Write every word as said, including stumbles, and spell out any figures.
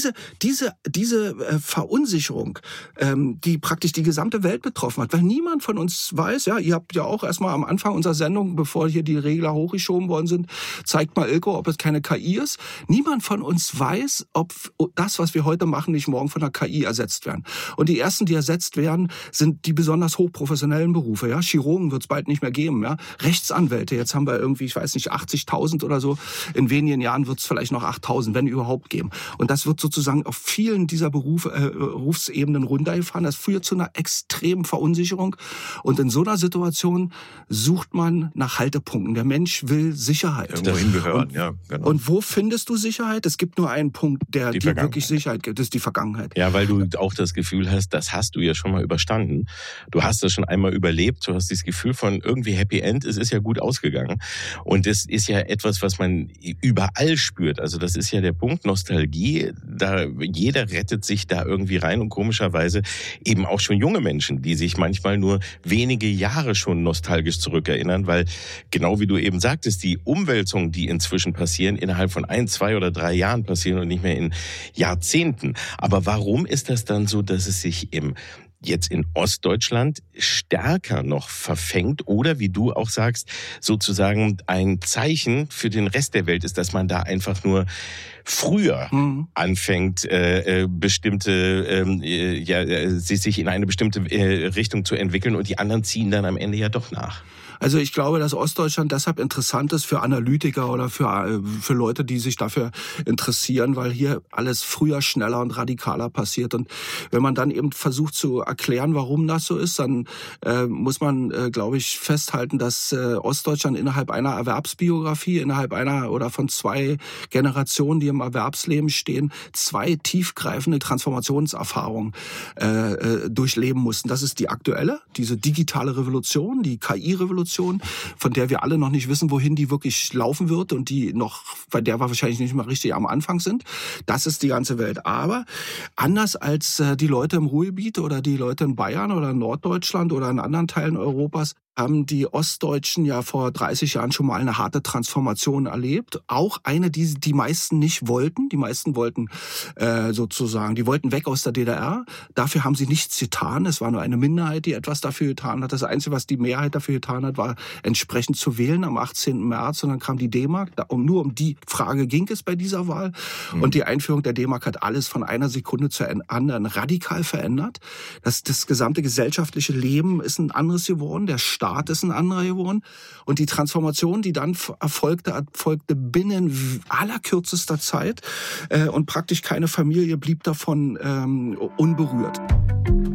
diese, diese, diese äh, Verunsicherung, ähm, die praktisch die gesamte Welt betroffen hat, weil niemand von uns weiß, ja, ihr habt ja auch erstmal am Anfang unserer Sendung, bevor hier die Regler hochgeschoben worden sind, zeigt mal Ilko, ob es keine K I ist. Niemand von uns weiß, ob das, was wir heute machen, nicht morgen von der K I ersetzt werden. Und die ersten, die ersetzt werden, sind die besonders hochprofessionellen Berufe. Ja, Chirurgen wird es bald nicht mehr geben. Ja, Rechtsanwälte. Jetzt haben wir irgendwie, ich weiß nicht, achtzigtausend oder so. In wenigen Jahren wird es vielleicht noch achttausend, wenn überhaupt, geben. Und das wird sozusagen auf vielen dieser Berufe, äh, Berufsebenen runtergefahren. Das führt zu einer extremen Verunsicherung. Und in so einer Situation sucht man nach Haltepunkten. Der Mensch will Sicherheit. Irgendwo hingehören, und, ja. Genau. Und wo findest du Sicherheit? Es gibt nur einen Punkt, der dir wirklich Sicherheit gibt. Das ist die Vergangenheit. Ja, weil du auch das Gefühl hast, das hast du ja schon mal überstanden. Du hast das schon einmal überlebt. Du hast dieses Gefühl von irgendwie Happy End. Es ist ja gut ausgegangen. Und das ist ja etwas, was man überall spürt. Also das ist ja der Punkt Nostalgie. Da jeder rettet sich da irgendwie rein und komischerweise eben auch schon junge Menschen, die sich manchmal nur wenige Jahre schon nostalgisch zurückerinnern, weil genau wie du eben sagtest, die Umwälzungen, die inzwischen passieren, innerhalb von ein, zwei oder drei Jahren passieren und nicht mehr in Jahrzehnten. Aber warum ist das dann so, dass es sich im jetzt in Ostdeutschland stärker noch verfängt oder, wie du auch sagst, sozusagen ein Zeichen für den Rest der Welt ist, dass man da einfach nur früher mhm. anfängt, äh, bestimmte, äh, ja, sich in eine bestimmte äh, Richtung zu entwickeln und die anderen ziehen dann am Ende ja doch nach? Also ich glaube, dass Ostdeutschland deshalb interessant ist für Analytiker oder für, für Leute, die sich dafür interessieren, weil hier alles früher, schneller und radikaler passiert. Und wenn man dann eben versucht zu erklären, warum das so ist, dann äh, muss man, äh, glaube ich, festhalten, dass äh, Ostdeutschland innerhalb einer Erwerbsbiografie, innerhalb einer oder von zwei Generationen, die im Erwerbsleben stehen, zwei tiefgreifende Transformationserfahrungen äh, äh, durchleben mussten. Das ist die aktuelle, diese digitale Revolution, die K I-Revolution, von der wir alle noch nicht wissen, wohin die wirklich laufen wird und die noch, bei der wir wahrscheinlich nicht mal richtig am Anfang sind. Das ist die ganze Welt. Aber anders als äh, die Leute im Ruhrgebiet oder die Leute in Bayern oder in Norddeutschland oder in anderen Teilen Europas, haben die Ostdeutschen ja vor dreißig Jahren schon mal eine harte Transformation erlebt. Auch eine, die die meisten nicht wollten. Die meisten wollten äh, sozusagen, die wollten weg aus der D D R. Dafür haben sie nichts getan. Es war nur eine Minderheit, die etwas dafür getan hat. Das Einzige, was die Mehrheit dafür getan hat, war entsprechend zu wählen am achtzehnten März. Und dann kam die D-Mark. Um, nur um die Frage ging es bei dieser Wahl. Mhm. Und die Einführung der D-Mark hat alles von einer Sekunde zur anderen radikal verändert. Das, das gesamte gesellschaftliche Leben ist ein anderes geworden. Der Staat ist ein anderer geworden. Und die Transformation, die dann erfolgte, erfolgte binnen allerkürzester Zeit. Äh, und praktisch keine Familie blieb davon ähm, unberührt.